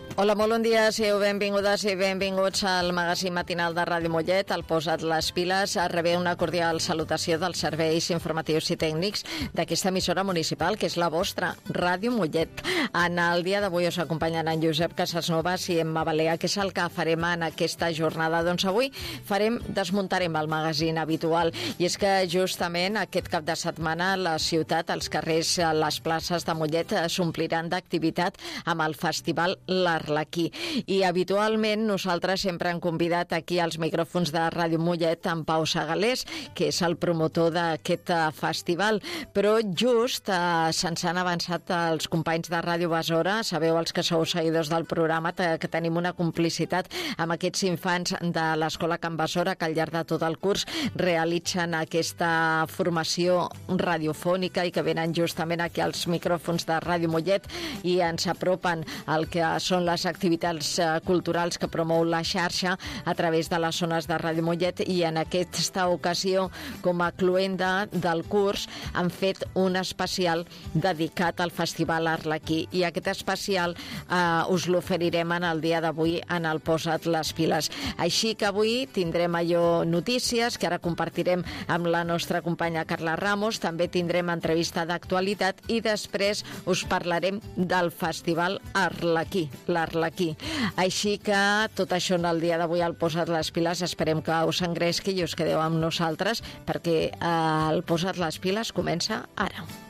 Hola, molt bon dia, sigueu benvingudes i benvinguts al magazín matinal de Ràdio Mollet. Al Posa't les piles rebé una cordial salutació dels serveis informatius i tècnics d'aquesta emissora municipal, que és la vostra, Ràdio Mollet. En el dia d'avui us acompanyen en Josep Casasnovas i Emma Balea. Què és el que farem en aquesta jornada? Doncs avui desmuntarem el magazín habitual, i és que justament aquest cap de setmana la ciutat, els carrers, les places de Mollet s'ompliran d'activitat amb el Festival l'Arlequí. I habitualment nosaltres sempre hem convidat aquí als micròfons de Ràdio Mollet en Pau Segalés, que és el promotor d'aquest festival, però just se'ns han avançat els companys de Ràdio Besora. Sabeu, els que sou seguidors del programa, que tenim una complicitat amb aquests infants de l'Escola Can Besora, que al llarg de tot el curs realitzen aquesta formació radiofònica i que venen justament aquí als micròfons de Ràdio Mollet i ens apropen al que són les activitats culturals que promou la xarxa a través de les zones de Ràdio Mollet, i en aquesta ocasió, com a cloenda del curs, han fet un especial dedicat al Festival Arlequí, i aquest especial us l'oferirem en el dia d'avui en el Posa't les piles. Així que avui tindrem notícies que ara compartirem amb la nostra companya Carla Ramos, també tindrem entrevista d'actualitat i després us parlarem del Festival Arlequí, l'Arlequí. Així que tot això en el dia d'avui al Posa't les piles, esperem que us engresqui i us quedeu amb nosaltres, perquè el Posa't les piles comença ara.